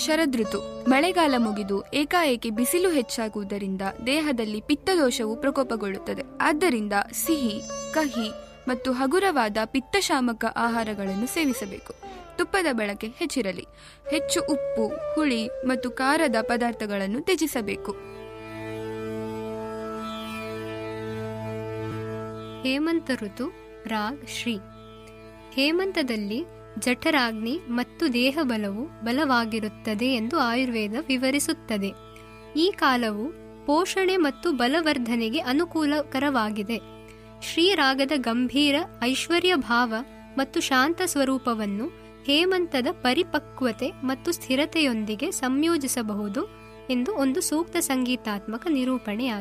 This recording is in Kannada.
ಶರದೃತು. ಮಳೆಗಾಲ ಮುಗಿದು ಏಕಾಏಕಿ ಬಿಸಿಲು ಹೆಚ್ಚಾಗುವುದರಿಂದ ದೇಹದಲ್ಲಿ ಪಿತ್ತದೋಷವು ಪ್ರಕೋಪಗೊಳ್ಳುತ್ತದೆ. ಆದ್ದರಿಂದ ಸಿಹಿ, ಕಹಿ ಮತ್ತು ಹಗುರವಾದ ಪಿತ್ತಶಾಮಕ ಆಹಾರಗಳನ್ನು ಸೇವಿಸಬೇಕು. ತುಪ್ಪದ ಬಳಕೆ ಹೆಚ್ಚಿರಲಿ. ಹೆಚ್ಚು ಉಪ್ಪು, ಹುಳಿ ಮತ್ತು ಖಾರದ ಪದಾರ್ಥಗಳನ್ನು ತ್ಯಜಿಸಬೇಕು. ಹೇಮಂತ ಋತು. ರಾಗ್ ಶ್ರೀ. ಹೇಮಂತದಲ್ಲಿ ಜಠರಾಗ್ನಿ ಮತ್ತು ದೇಹಬಲವು ಬಲವಾಗಿರುತ್ತದೆ ಎಂದು ಆಯುರ್ವೇದ ವಿವರಿಸುತ್ತದೆ. ಈ ಕಾಲವು ಪೋಷಣೆ ಮತ್ತು ಬಲವರ್ಧನೆಗೆ ಅನುಕೂಲಕರವಾಗಿದೆ. ಶ್ರೀರಾಗದ ಗಂಭೀರ ಐಶ್ವರ್ಯ ಭಾವ ಮತ್ತು ಶಾಂತ ಸ್ವರೂಪವನ್ನು ಹೇಮಂತದ ಪರಿಪಕ್ವತೆ ಮತ್ತು ಸ್ಥಿರತೆಯೊಂದಿಗೆ ಸಂಯೋಜಿಸಬಹುದು ಎಂದು ಒಂದು ಸೂಕ್ತ ಸಂಗೀತಾತ್ಮಕ ನಿರೂಪಣೆಯಾಗಿದೆ.